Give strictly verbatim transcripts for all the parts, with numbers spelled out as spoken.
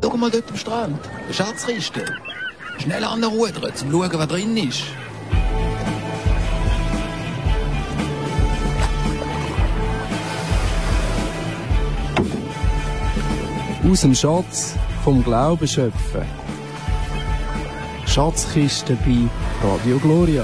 Schau mal dort am Strand. Eine Schatzkiste. Schnell anrudern, zum schauen, was drin ist. Aus dem Schatz vom Glauben schöpfen. Schatzkiste bei Radio Gloria.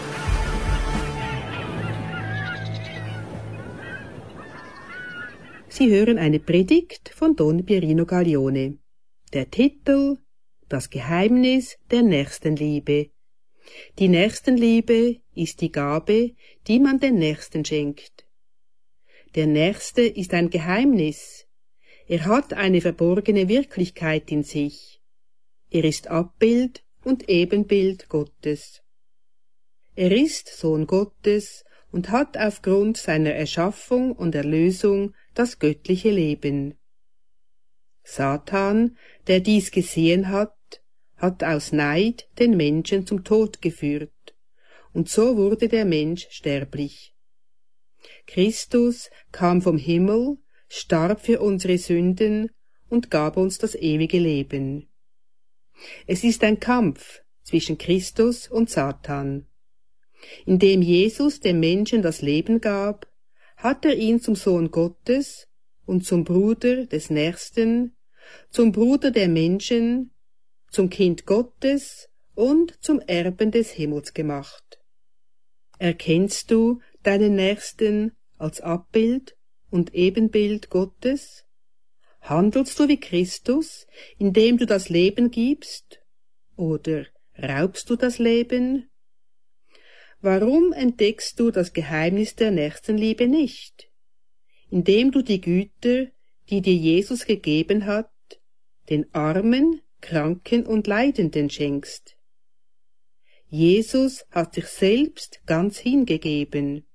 Sie hören eine Predigt von Don Pierino Gaglione. Der Titel: Das Geheimnis der Nächstenliebe. Die Nächstenliebe ist die Gabe, die man den Nächsten schenkt. Der Nächste ist ein Geheimnis. Er hat eine verborgene Wirklichkeit in sich. Er ist Abbild und Ebenbild Gottes. Er ist Sohn Gottes und hat aufgrund seiner Erschaffung und Erlösung das göttliche Leben. Satan, der dies gesehen hat, hat aus Neid den Menschen zum Tod geführt, und so wurde der Mensch sterblich. Christus kam vom Himmel, starb für unsere Sünden und gab uns das ewige Leben. Es ist ein Kampf zwischen Christus und Satan. Indem Jesus dem Menschen das Leben gab, hat er ihn zum Sohn Gottes und zum Bruder des Nächsten, zum Bruder der Menschen, zum Kind Gottes und zum Erben des Himmels gemacht. Erkennst du deinen Nächsten als Abbild und Ebenbild Gottes? Handelst du wie Christus, indem du das Leben gibst? Oder raubst du das Leben? Warum entdeckst du das Geheimnis der Nächstenliebe nicht? Indem du die Güter, die dir Jesus gegeben hat, den Armen, Kranken und Leidenden schenkst. Jesus hat sich selbst ganz hingegeben.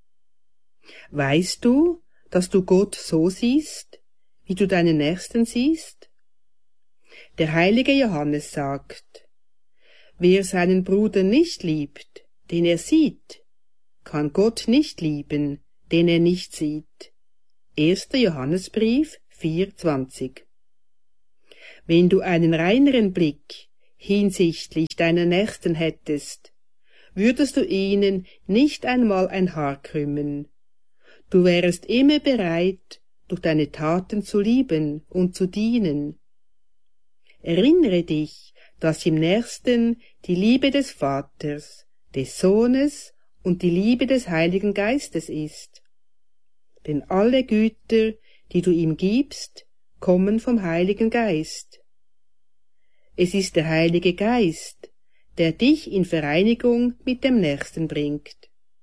Weißt du, dass du Gott so siehst, wie du deinen Nächsten siehst? Der heilige Johannes sagt: Wer seinen Bruder nicht liebt, den er sieht, kann Gott nicht lieben, den er nicht sieht. erster Johannesbrief vier zwanzig. Wenn du einen reineren Blick hinsichtlich deiner Nächsten hättest, würdest du ihnen nicht einmal ein Haar krümmen. Du wärest immer bereit, durch deine Taten zu lieben und zu dienen. Erinnere dich, dass im Nächsten die Liebe des Vaters, des Sohnes und die Liebe des Heiligen Geistes ist. Denn alle Güter, die du ihm gibst, kommen vom Heiligen Geist. Es ist der Heilige Geist, der dich in Vereinigung mit dem Nächsten bringt.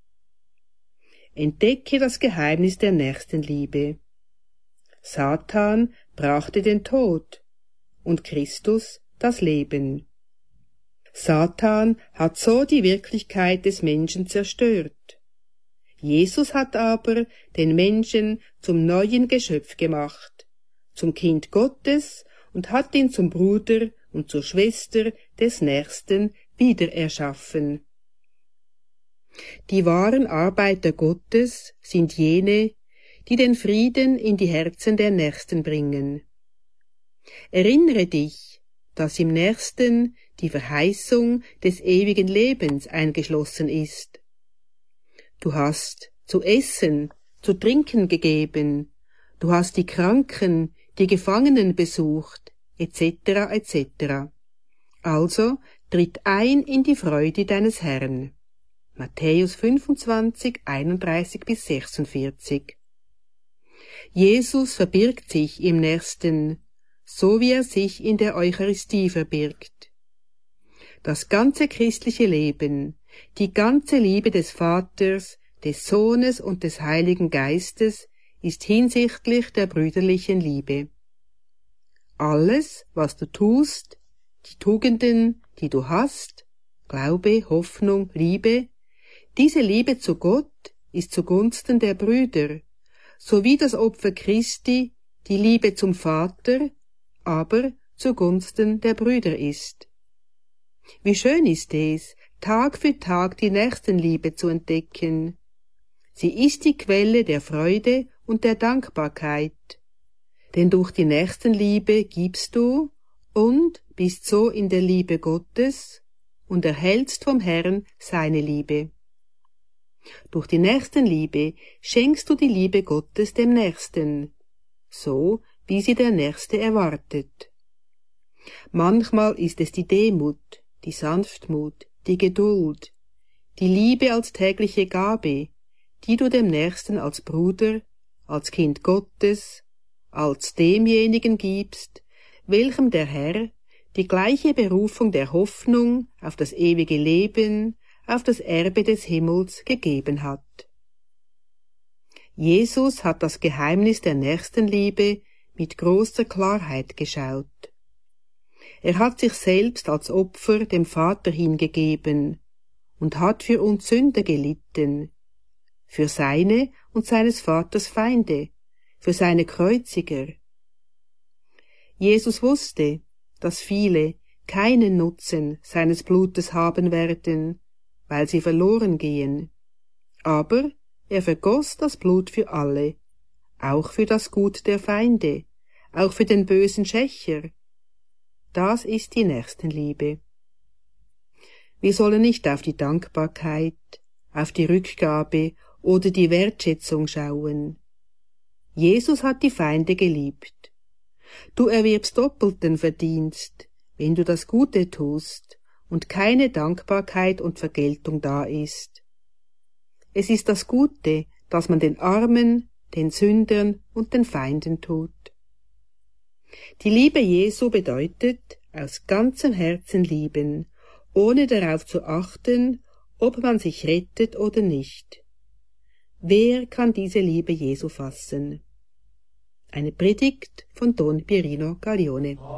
Entdecke das Geheimnis der Nächstenliebe. Satan brachte den Tod und Christus das Leben. Satan hat so die Wirklichkeit des Menschen zerstört. Jesus hat aber den Menschen zum neuen Geschöpf gemacht, zum Kind Gottes, und hat ihn zum Bruder und zur Schwester des Nächsten wiedererschaffen. Die wahren Arbeiter Gottes sind jene, die den Frieden in die Herzen der Nächsten bringen. Erinnere dich, dass im Nächsten die Verheißung des ewigen Lebens eingeschlossen ist. Du hast zu essen, zu trinken gegeben, du hast die Kranken, die Gefangenen besucht, et cetera et cetera. Also tritt ein in die Freude deines Herrn. Matthäus fünfundzwanzig, einunddreißig bis sechsundvierzig. Jesus verbirgt sich im Nächsten, so wie er sich in der Eucharistie verbirgt. Das ganze christliche Leben, die ganze Liebe des Vaters, des Sohnes und des Heiligen Geistes ist hinsichtlich der brüderlichen Liebe. Alles, was du tust, die Tugenden, die du hast, Glaube, Hoffnung, Liebe, diese Liebe zu Gott ist zugunsten der Brüder, sowie das Opfer Christi die Liebe zum Vater, aber zugunsten der Brüder ist. Wie schön ist es, Tag für Tag die Nächstenliebe zu entdecken. Sie ist die Quelle der Freude und der Dankbarkeit. Denn durch die Nächstenliebe gibst du und bist so in der Liebe Gottes und erhältst vom Herrn seine Liebe. Durch die Nächstenliebe schenkst du die Liebe Gottes dem Nächsten, so wie sie der Nächste erwartet. Manchmal ist es die Demut, die Sanftmut, die Geduld, die Liebe als tägliche Gabe, die du dem Nächsten als Bruder, als Kind Gottes, als demjenigen gibst, welchem der Herr die gleiche Berufung der Hoffnung auf das ewige Leben, auf das Erbe des Himmels gegeben hat. Jesus hat das Geheimnis der Nächstenliebe mit großer Klarheit geschaut. Er hat sich selbst als Opfer dem Vater hingegeben und hat für uns Sünder gelitten, für seine und seines Vaters Feinde, für seine Kreuziger. Jesus wusste, dass viele keinen Nutzen seines Blutes haben werden, weil sie verloren gehen. Aber er vergoss das Blut für alle, auch für das Gut der Feinde, auch für den bösen Schächer. Das ist die Nächstenliebe. Wir sollen nicht auf die Dankbarkeit, auf die Rückgabe oder die Wertschätzung schauen. Jesus hat die Feinde geliebt. Du erwirbst doppelten Verdienst, wenn du das Gute tust und keine Dankbarkeit und Vergeltung da ist. Es ist das Gute, das man den Armen, den Sündern und den Feinden tut. Die Liebe Jesu bedeutet, aus ganzem Herzen lieben, ohne darauf zu achten, ob man sich rettet oder nicht. Wer kann diese Liebe Jesu fassen? Eine Predigt von Don Pierino Gaglione.